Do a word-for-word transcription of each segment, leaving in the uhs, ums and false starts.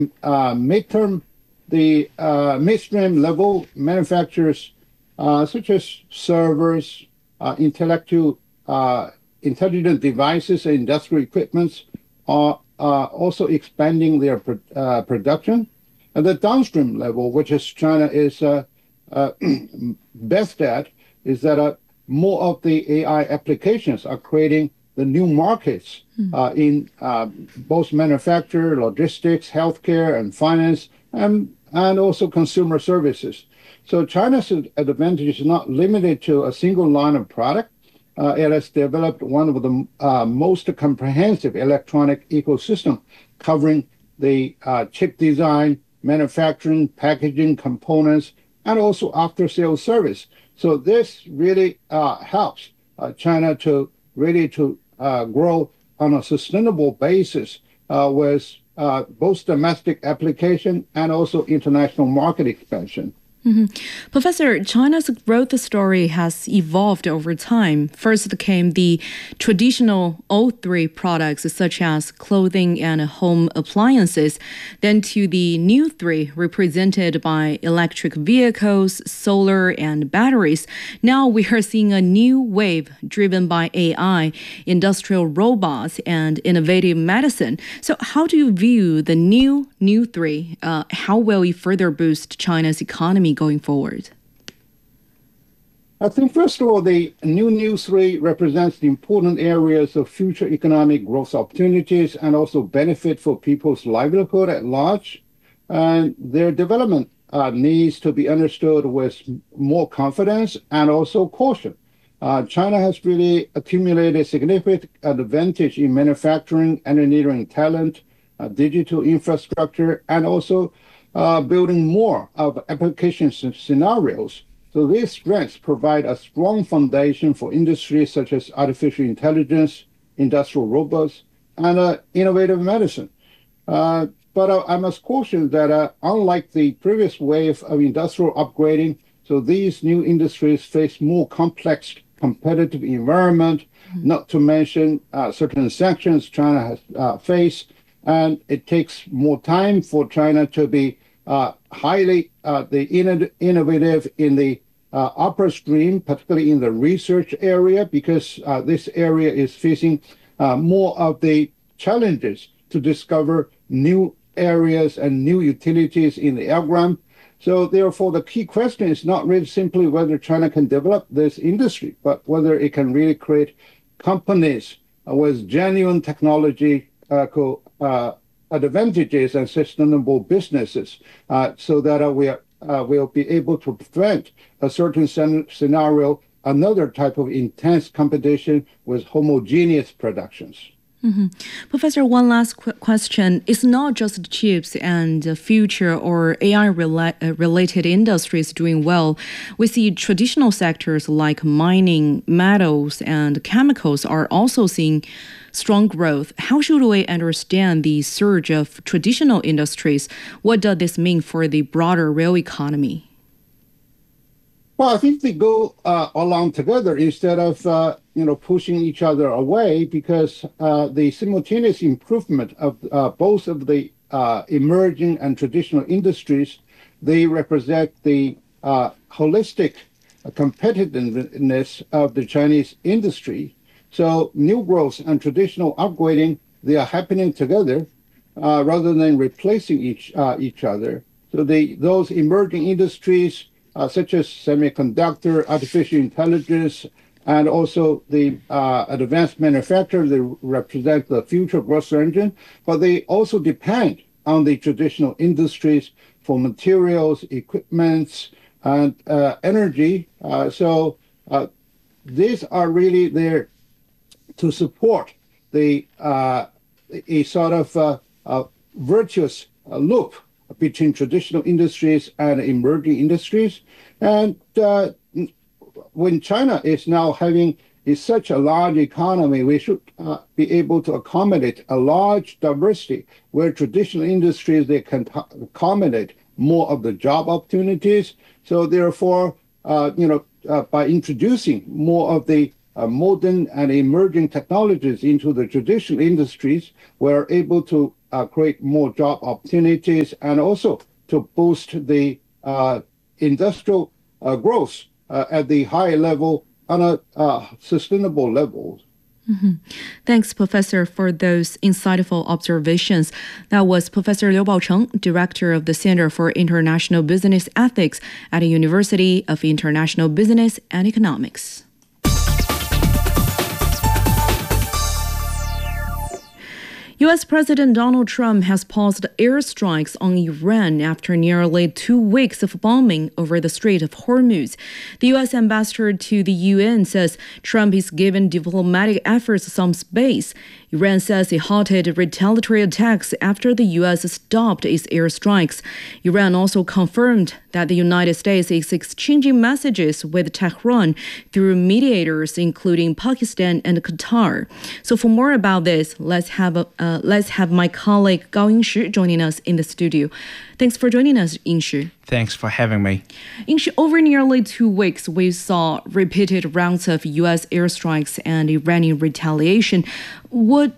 uh, midterm, the uh, midstream level manufacturers, uh, such as servers, uh, intellectual, uh, intelligent devices, and industrial equipments, are uh, also expanding their pro uh, production. At the downstream level, which is China is uh, uh, best at, is that uh, more of the A I applications are creating the new markets uh, in uh, both manufacture, logistics, healthcare, and finance, and, and also consumer services. So China's advantage is not limited to a single line of product. Uh, it has developed one of the uh, most comprehensive electronic ecosystem covering the uh, chip design, manufacturing, packaging, components, and also after-sales service. So this really uh, helps uh, China to really to uh, grow on a sustainable basis uh, with uh, both domestic application and also international market expansion. Mm-hmm. Professor, China's growth story has evolved over time. First came the traditional old three products such as clothing and home appliances, then to the new three represented by electric vehicles, solar, and batteries. Now we are seeing a new wave driven by A I, industrial robots, and innovative medicine. So how do you view the new new three? Uh, how will it further boost China's economy going forward? I think, first of all, the new New three represents the important areas of future economic growth opportunities and also benefit for people's livelihood at large. And their development uh, needs to be understood with more confidence and also caution. Uh, China has really accumulated significant advantage in manufacturing, engineering talent, uh, digital infrastructure, and also uh, building more of application scenarios. So these strengths provide a strong foundation for industries such as artificial intelligence, industrial robots, and uh, innovative medicine. Uh, but uh, I must caution that uh, unlike the previous wave of industrial upgrading, so these new industries face more complex competitive environment, mm-hmm. not to mention uh, certain sanctions China has uh, faced, and it takes more time for China to be uh, highly uh, the inno innovative in the uh, upper stream, particularly in the research area, because uh, this area is facing uh, more of the challenges to discover new areas and new utilities in the algorithm. So therefore, the key question is not really simply whether China can develop this industry, but whether it can really create companies uh, with genuine technology uh, uh, advantages and sustainable businesses, uh, so that uh, we are, uh, will be able to prevent a certain scenario, another type of intense competition with homogeneous productions. Mm-hmm. Professor, one last qu question. It's not just chips and uh, future or A I rela uh, related industries doing well. We see traditional sectors like mining, metals, and chemicals are also seeing strong growth. How should we understand the surge of traditional industries? What does this mean for the broader real economy? Well, I think they go uh, along together instead of uh, you know pushing each other away, because uh, the simultaneous improvement of uh, both of the uh, emerging and traditional industries, they represent the uh, holistic competitiveness of the Chinese industry. So new growth and traditional upgrading, they are happening together uh, rather than replacing each uh, each other. So the those emerging industries, Uh, such as semiconductor, artificial intelligence, and also the uh, advanced manufacturer, they represent the future growth engine, but they also depend on the traditional industries for materials, equipments, and uh, energy. Uh, so uh, these are really there to support the uh, a sort of uh, uh, virtuous uh, loop between traditional industries and emerging industries. And uh, when China is now having is such a large economy, we should uh, be able to accommodate a large diversity where traditional industries, they can accommodate more of the job opportunities. So therefore, uh, you know, uh, by introducing more of the uh, modern and emerging technologies into the traditional industries, we're able to uh, create more job opportunities and also to boost the uh, industrial uh, growth uh, at the high level on a uh, sustainable level. Mm-hmm. Thanks, Professor, for those insightful observations. That was Professor Liu Baocheng, Director of the Center for International Business Ethics at the University of International Business and Economics. U S President Donald Trump has paused airstrikes on Iran after nearly two weeks of bombing over the Strait of Hormuz. The U S ambassador to the U N says Trump is giving diplomatic efforts some space. Iran says it halted retaliatory attacks after the U S stopped its airstrikes. Iran also confirmed that the United States is exchanging messages with Tehran through mediators, including Pakistan and Qatar. So for more about this, let's have a, uh, let's have my colleague Gao Yingshi joining us in the studio. Thanks for joining us, Yingshi. Thanks for having me. Yingshi, over nearly two weeks, we saw repeated rounds of U S airstrikes and Iranian retaliation. What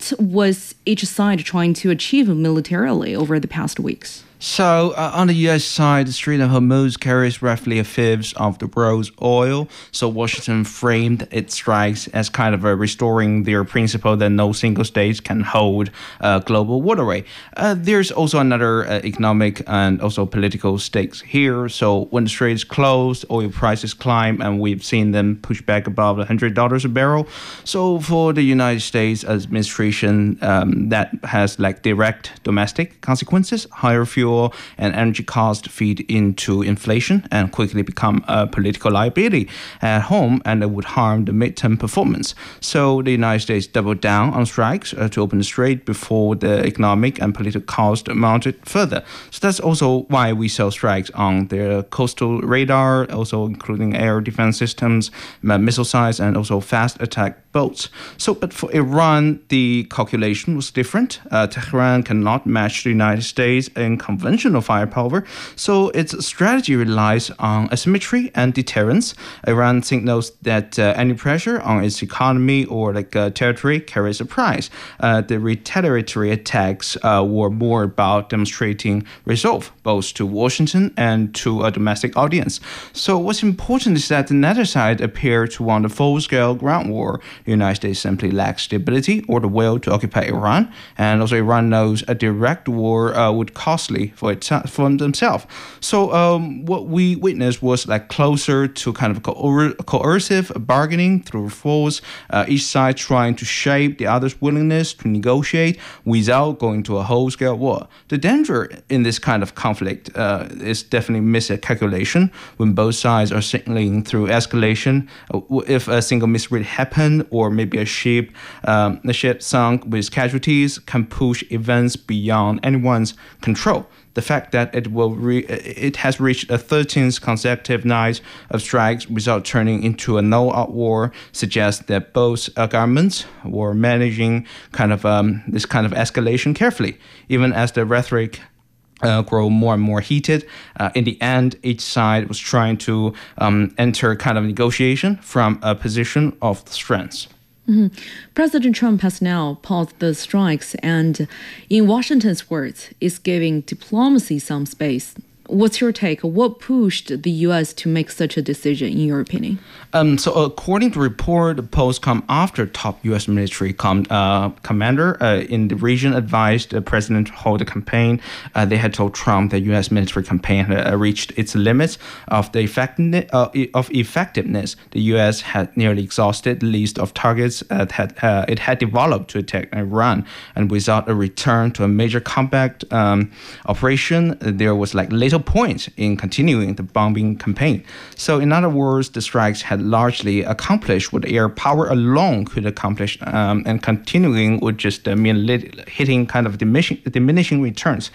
was each side trying to achieve militarily over the past weeks? So, uh, on the U S side, the Strait of Hormuz carries roughly a fifth of the world's oil. So, Washington framed its strikes as kind of a restoring their principle that no single state can hold a global waterway. Uh, there's also another uh, economic and also political stakes here. So, when the strait is closed, oil prices climb, and we've seen them push back above one hundred dollars a barrel. So, for the United States administration, um, that has like direct domestic consequences. Higher fuel and energy costs feed into inflation and quickly become a political liability at home, and it would harm the midterm performance. So the United States doubled down on strikes uh, to open the strait before the economic and political cost mounted further. So that's also why we saw strikes on their coastal radar, also including air defense systems, missile sites, and also fast attack boats. So, but for Iran, the calculation was different. Uh, Tehran cannot match the United States in conventional firepower, so its strategy relies on asymmetry and deterrence. Iran signals that uh, any pressure on its economy or like uh, territory carries a price. Uh, the retaliatory attacks uh, were more about demonstrating resolve, both to Washington and to a domestic audience. So what's important is that the neither side appear to want a full-scale ground war. The United States simply lacks stability or the will to occupy Iran, and also Iran knows a direct war uh, would costly for it for themselves. So um, what we witnessed was like closer to kind of coer- coercive bargaining through force, uh, each side trying to shape the other's willingness to negotiate without going to a whole-scale war. The danger in this kind of conflict uh, is definitely miscalculation when both sides are signaling through escalation. Uh, if a single misread happened, or maybe a ship, um, a ship sunk with casualties, can push events beyond anyone's control. The fact that it will re- it has reached a thirteenth consecutive night of strikes without turning into a no-out war suggests that both uh, governments were managing kind of um, this kind of escalation carefully, even as the rhetoric Uh, grow more and more heated. Uh, in the end, each side was trying to um, enter kind of negotiation from a position of strength. Mm-hmm. President Trump has now paused the strikes and, in Washington's words, is giving diplomacy some space. What's your take? What pushed the U S to make such a decision, in your opinion? Um, so according to report, the post come after top U S military com- uh, commander uh, in the region advised the president to hold a campaign. Uh, they had told Trump that U S military campaign had uh, reached its limits of the effectiveness. Uh, of effectiveness. The U S had nearly exhausted the list of targets uh, had uh, it had developed to attack Iran, and without a return to a major combat um, operation, there was like little point in continuing the bombing campaign. So in other words, the strikes had largely accomplished what air power alone could accomplish, um, and continuing would just uh, mean lit- hitting kind of diminishing, diminishing returns.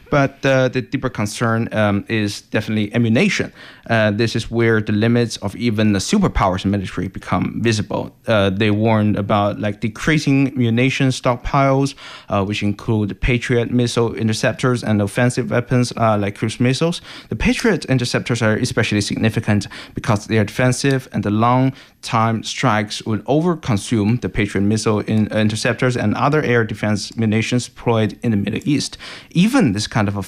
But uh, the deeper concern um, is definitely ammunition. Uh, this is where the limits of even the superpowers military become visible. Uh, they warned about like decreasing munition stockpiles, uh, which include Patriot missile interceptors and offensive weapons uh, like cruise missiles. The Patriot interceptors are especially significant because they are defensive, and the long-time strikes would overconsume the Patriot missile in, uh, interceptors and other air defense munitions deployed in the Middle East. Even this kind of a